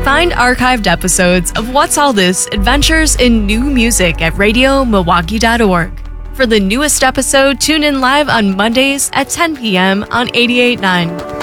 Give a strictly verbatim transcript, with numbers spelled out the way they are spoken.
Find archived episodes of What's All This Adventures in New Music at radio milwaukee dot org. For the newest episode, tune in live on Mondays at ten p.m. on eighty-eight point nine.